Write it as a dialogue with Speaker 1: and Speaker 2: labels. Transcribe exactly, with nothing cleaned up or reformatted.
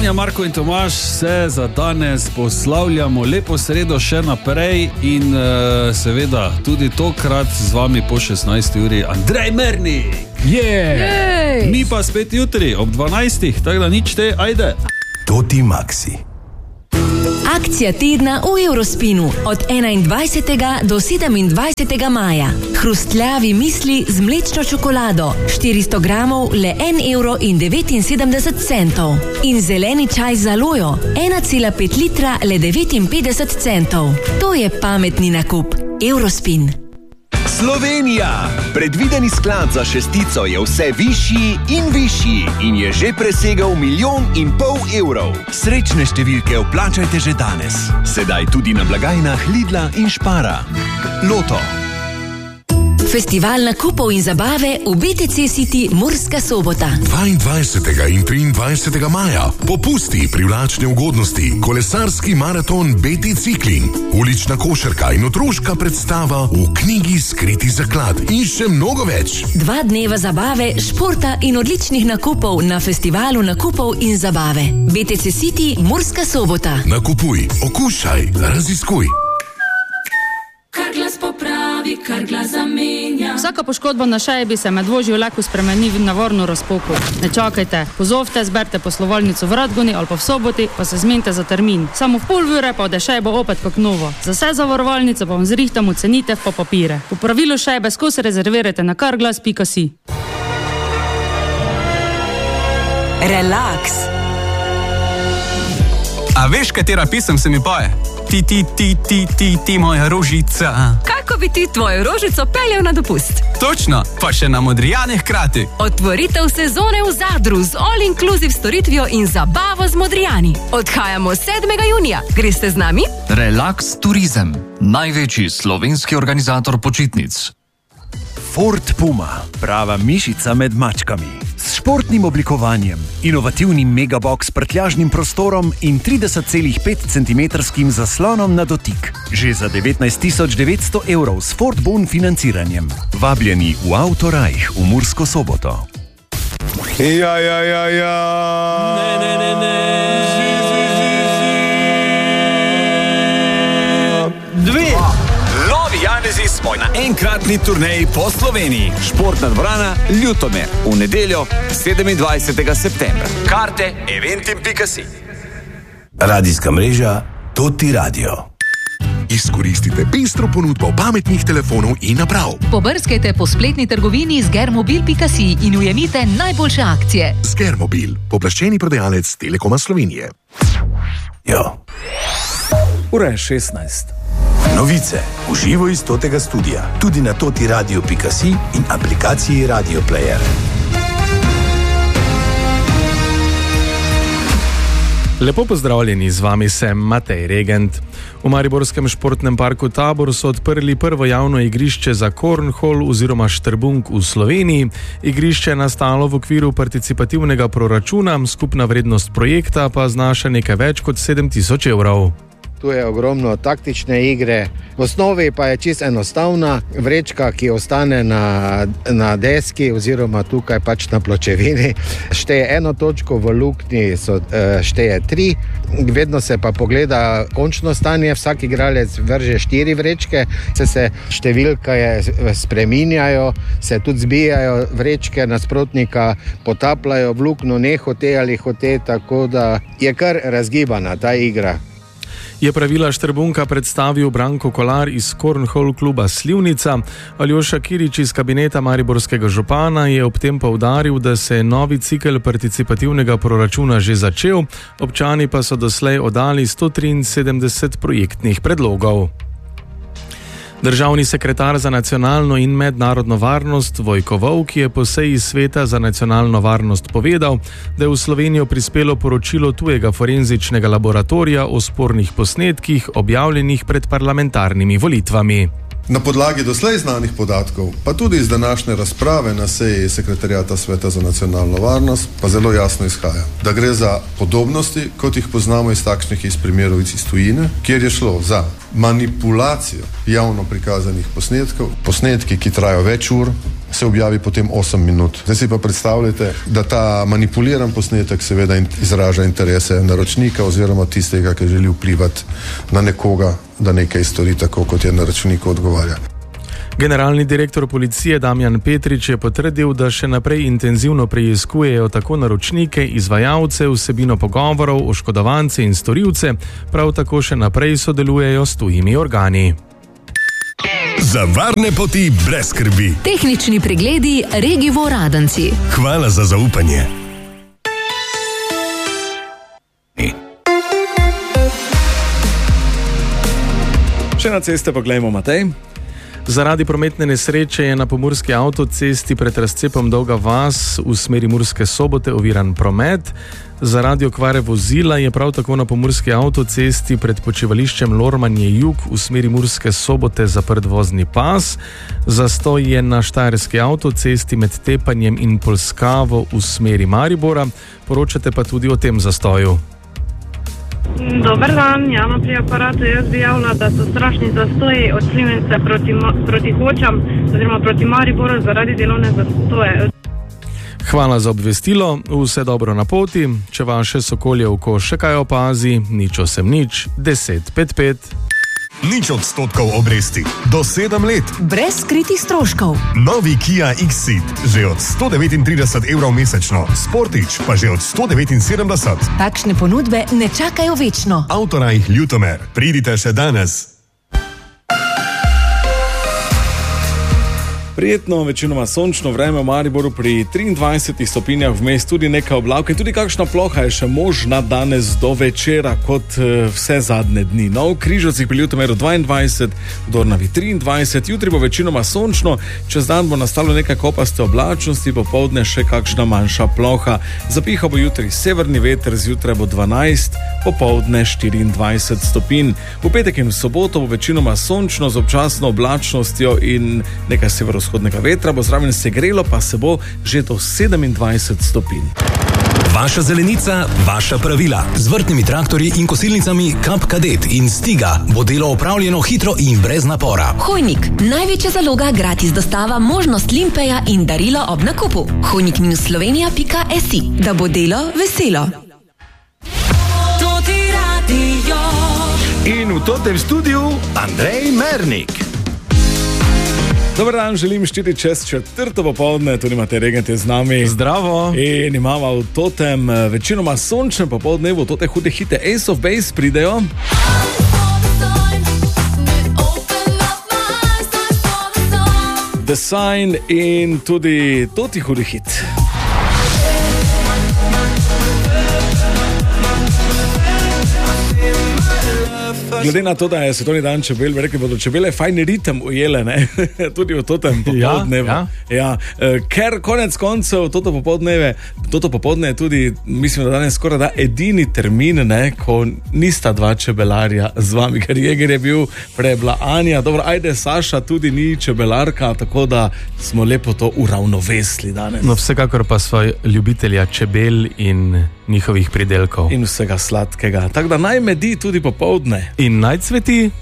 Speaker 1: Tanja, Marko in Tomaž se za danes poslavljamo, lepo sredo še naprej in uh, seveda tudi tokrat z vami po šestnajsti uri Andrej Mernik.
Speaker 2: Yeah.
Speaker 1: Mi pa spet jutri ob dvanajstih, tako da nič te, ajde.
Speaker 3: Toti Maxi.
Speaker 4: Akcija tedna v Eurospinu od enaindvajsetega do sedemindvajsetega maja. Hrustljavi misli z mlečno čokolado, štiristo gramov, le en evro in devetinsedemdeset centov. In zeleni čaj z alojo, ena cela pet litra, le devetinpetdeset centov. To je pametni nakup. Eurospin.
Speaker 3: Slovenija! Predvideni sklad za šestico je vse višji in višji in je že presegal milijon in pol evrov. Srečne številke vplačajte že danes. Sedaj tudi na blagajnah Lidla in Špara. Loto.
Speaker 4: Festival nakupov in zabave v B T C City Murska Sobota.
Speaker 5: dvaindvajsetega in triindvajsetega maja. Popusti, privlačne ugodnosti, kolesarski maraton B T Cycling, ulična košarka in otroška predstava v knjigi Skriti zaklad in še mnogo več.
Speaker 4: Dva dneva zabave, športa in odličnih nakupov na festivalu nakupov in zabave. B T C City Murska Sobota.
Speaker 5: Nakupuj, okušaj, raziskuj.
Speaker 6: Kar glas popravi, kar glas zamenja.
Speaker 7: Vsaka poškodba na šeji bi se med vožnjo lahko spremeni v navorno razpoko. Ne čakajte, pozovite, zberte poslovalnico v Radgoni ali pa v Soboti, pa se zmenite za termin. Samo v pol ure pa ode šejbo opet kot novo. Za vse zavarovalnice pa vam zrihtamo cenitev pa papire. Po pravilu šejbe skozi rezervirajte na karglas pika si.
Speaker 4: Relax.
Speaker 8: A veš, katera pesem se mi poje? Ti, ti, ti, ti, ti, ti, moja rožica.
Speaker 9: Kako bi ti tvojo rožico peljal na dopust?
Speaker 8: Točno, pa še na Modrijane hkrati.
Speaker 9: Otvoritev sezone v Zadru z all-inclusive storitvijo in zabavo z Modrijani. Odhajamo sedmega junija. Greste z nami?
Speaker 10: Relax Turizem, največji slovenski organizator počitnic.
Speaker 3: Ford Puma, prava mišica med mačkami. S športnim oblikovanjem, inovativnim megabox s prtljažnim prostorom in trideset celih pet centimetrskim zaslonom na dotik. Že za devetnajst tisoč devetsto evrov s Ford Bon financiranjem. Vabljeni v Autorajh v Mursko Soboto.
Speaker 11: Ja, ja, ja, ja.
Speaker 1: Ne, ne, ne, ne. Dve.
Speaker 12: Novi Janezi smo na enkratni turneji po Sloveniji. Športna dvorana Ljutomer v nedeljo sedemindvajsetega septembra. Karte eventim pika si.
Speaker 3: Radijska mreža Toti Radio.
Speaker 5: Izkoristite pestro ponudbo pametnih telefonov in naprav.
Speaker 13: Pobrskajte po spletni trgovini z germobil pika si in ujemite najboljše akcije.
Speaker 5: Z Germobil, pooblaščeni prodajalec Telekoma Slovenije.
Speaker 3: Jo.
Speaker 1: Ura je šestnajst.
Speaker 3: Novice v živo iz Totega studia. Tudi na toti radio pika si in aplikaciji Radio Player.
Speaker 14: Lepo pozdravljeni, z vami sem Matej Regent. V mariborskem športnem parku Tabor so odprli prvo javno igrišče za kornhol oziroma štrbunk v Sloveniji. Igrišče je nastalo v okviru participativnega proračuna, skupna vrednost projekta pa znaša nekaj več kot sedem tisoč evrov.
Speaker 15: Tu je ogromno taktične igre. V osnovi pa je čisto enostavna vrečka, ki ostane na, na deski oziroma tukaj pač na pločevini. Šteje eno točko, v luknji so, šteje tri. Vedno se pa pogleda končno stanje. Vsak igralec vrže štiri vrečke. Se, se številka je spreminjajo, se tudi zbijajo vrečke nasprotnika, potapljajo v luknjo nehote ali hote, tako da je kar razgibana ta igra.
Speaker 14: Je pravila štrbunka predstavil Branko Kolar iz Kornhol kluba Slivnica. Aljoša Kirič iz kabineta mariborskega župana je ob tem poudaril, da se je novi cikel participativnega proračuna že začel, občani pa so doslej oddali sto triinsedemdeset projektnih predlogov. Državni sekretar za nacionalno in mednarodno varnost Vojko Volk je po seji Sveta za nacionalno varnost povedal, da je v Slovenijo prispelo poročilo tujega forenzičnega laboratorija o spornih posnetkih, objavljenih pred parlamentarnimi volitvami.
Speaker 11: Na podlagi doslej znanih podatkov, pa tudi iz današnje razprave na seji Sekretarijata Sveta za nacionalno varnost, pa zelo jasno izhaja, da gre za podobnosti, kot jih poznamo iz takšnih iz primerov iz tujine, kjer je šlo za manipulacijo javno prikazanih posnetkov, posnetki, ki trajajo več ur, se objavi potem osem minut. Zdaj si pa predstavljate, da ta manipuliran posnetek seveda izraža interese naročnika oziroma tistega, ki želi vplivati na nekoga, da nekaj stori tako, kot je naročniku odgovarja.
Speaker 14: Generalni direktor policije Damjan Petrič je potrdil, da še naprej intenzivno preiskujejo tako naročnike, izvajalce, vsebino pogovorov, oškodovance in storilce, prav tako še naprej sodelujejo s tujimi organi.
Speaker 16: Za varne poti brez skrbi.
Speaker 4: Tehnični pregledi Regivo Radenci.
Speaker 16: Hvala za zaupanje.
Speaker 17: Še na ceste pogledajmo, Matej.
Speaker 14: Zaradi prometne nesreče je na pomurski avtocesti pred razcepom Dolga vas v smeri Murske Sobote oviran promet. Zaradi okvare vozila je prav tako na pomurski avtocesti pred počivališčem Lormanje Jug v smeri Murske Sobote zaprt vozni pas. Zastoj je na štajerski avtocesti med Tepanjem in Polskavo v smeri Maribora. Poročate pa tudi o tem zastoju.
Speaker 18: Dober dan, Jana pri aparatu. Jaz bi javila, da so strašni zastoji od Slivnice proti, proti Hočam oziroma proti Mariboru zaradi delovne zastoje.
Speaker 14: Hvala za obvestilo, vse dobro na poti. Če vaše sokolje oko še kaj opazi, nič osem nič, deset pet pet.
Speaker 16: Nič odstotkov obresti. Do sedem let.
Speaker 4: Brez skritih stroškov.
Speaker 16: Novi Kia X-Ceed že od sto devetintrideset evrov mesečno. Sportič pa že od sto devetinsedemdeset.
Speaker 4: Takšne ponudbe ne čakajo večno.
Speaker 16: Avtorajh Ljutomer. Pridite še danes.
Speaker 17: Prijetno, večinoma sončno vreme v Mariboru pri triindvajsetih stopinjah, vmes tudi nekaj oblavke, tudi kakšna ploha je še možna danes do večera, kot vse zadnje dni. No, v Križovcih pri Ljutomeru dvaindvajset, v Dornavi triindvajset, jutri bo večinoma sončno, čez dan bo nastalo nekaj kopaste oblačnosti, popoldne še kakšna manjša ploha. Zapiha bo jutri severni veter, zjutraj bo dvanajst, popoldne štiriindvajset stopinj. V petek in v soboto bo večinoma sončno z občasno oblačnostjo in nekaj severovzhodnega vzhodnega vetra, bo zraven segrelo, pa se bo že do sedemindvajset stopinj.
Speaker 16: Vaša zelenica, vaša pravila. Z vrtnimi traktorji in kosilnicami Kap Kadet in Stiga bo delo opravljeno hitro in brez napora.
Speaker 4: Hojnik, največja zaloga, gratis dostava, možnost limpeja in darilo ob nakupu. hojnik minus slovenija pika si, da bo delo veselo.
Speaker 12: In v totem studiu Andrej Mernik.
Speaker 17: Dobar dan, želim štiri čez četrto popoldne, tudi imate regente z nami.
Speaker 14: Zdravo.
Speaker 17: In imamo v totem večinoma sončnem popoldnevu, tote hude hite Ace of Base pridejo. The Sign in tudi toti hudi hit. Glede na to, da je svetovni dan čebel, rekel bodo čebele fajn ritem ujele, ne? Tudi v totem popoldnevu. Ja, ja. Ja. Ker konec koncev toto popoldneve, toto popoldne je tudi, mislim, da danes skoraj da edini termin, ne, ko nista dva čebelarja z vami, ker Jeger je bil, prej bila Anja, dobro, ajde, Saša tudi ni čebelarka, tako da smo lepo to uravnovesli danes.
Speaker 14: No, vsekakor pa svoj ljubitelja čebel in njihovih pridelkov.
Speaker 17: In vsega sladkega. Tako da naj medi tudi popoldne.
Speaker 14: In naj cveti